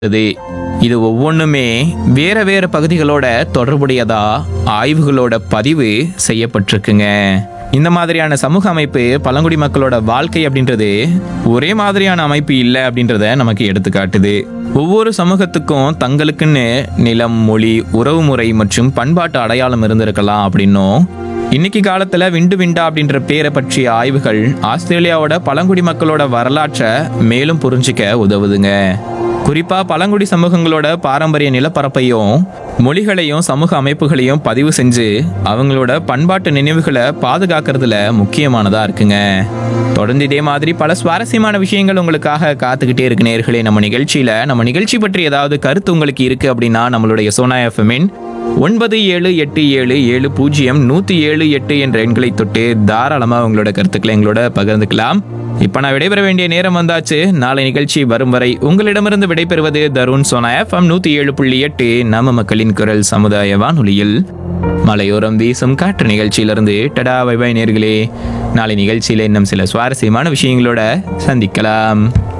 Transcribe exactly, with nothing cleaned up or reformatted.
இது இது ஒவ்வொன்றுமே வேற வேற பகுதிகளோட தொடர்புடையதா ஆய்வுகளோட பதிவு செய்யப்பட்டிருக்குங்க. இந்த மாதிரியான சமூக அமைப்பு பழங்குடி மக்களோட வாழ்க்கை அப்படின்றது ஒரே மாதிரியான அமைப்பு இல்லை அப்படின்றத நமக்கு எடுத்து காட்டுது. ஒவ்வொரு சமூகத்துக்கும் தங்களுக்குன்னு நிலம், மொழி, உறவுமுறை மற்றும் பண்பாட்டு அடையாளம் இருந்திருக்கலாம் அப்படின்னும் இன்னைக்கு காலத்துல விண்டு விண்டா அப்படின்ற பேரை பற்றிய ஆய்வுகள் ஆஸ்திரேலியாவோட பழங்குடி மக்களோட வரலாற்றை மேலும் புரிஞ்சிக்க உதவுதுங்க. குறிப்பா பழங்குடி சமூகங்களோட பாரம்பரிய நிலப்பரப்பையும் மொழிகளையும் சமூக அமைப்புகளையும் பதிவு செஞ்சு அவங்களோட பண்பாட்டு நினைவுகளை பாதுகாக்கிறதுல முக்கியமானதா இருக்குங்க. தொடர்ந்து இதே மாதிரி பல சுவாரஸ்யமான விஷயங்கள் உங்களுக்காக காத்துக்கிட்டே இருக்கு நேயர்களே. நம்ம நிகழ்ச்சியில நம்ம நிகழ்ச்சி பற்றி ஏதாவது கருத்து உங்களுக்கு இருக்கு அப்படின்னா நம்மளுடைய சோனா எஃப்எம்மின் ஒன்பது ஏழு எட்டு ஏழு ஏழு பூஜ்ஜியம் நூத்தி ஏழு எட்டு என்ற எண்களை தொட்டு தாராளமா உங்களோட கருத்துக்களை எங்களோட பகிர்ந்துக்கலாம். இப்ப நான் விடைபெற வேண்டிய நேரம் வந்தாச்சு. நாளை நிகழ்ச்சி வரும் வரை உங்களிடமிருந்து விடைபெறுவது தருண். சோனா எஃப்எம் நூத்தி ஏழு புள்ளி எட்டு நம்ம மக்களின் குரல் சமுதாய வானொலியில் மலையோரம் வீசும் காற்று நிகழ்ச்சியிலிருந்து டடா பை பை நேயர்களே. நாளை நிகழ்ச்சியில இன்னும் சில சுவாரஸ்யமான விஷயங்களோட சந்திக்கலாம்.